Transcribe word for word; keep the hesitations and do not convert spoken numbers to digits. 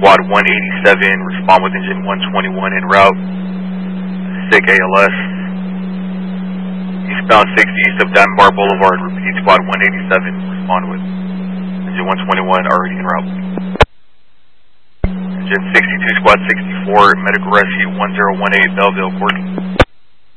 Squad one eighty-seven, respond with engine one twenty-one en route. SIG A L S. Eastbound sixty east of Diamond Bar Boulevard, repeat Squad one eighty-seven, respond with engine one twenty-one already en route. Engine sixty-two, Squad sixty-four, medical rescue one zero one eight, Belleville, Courtney.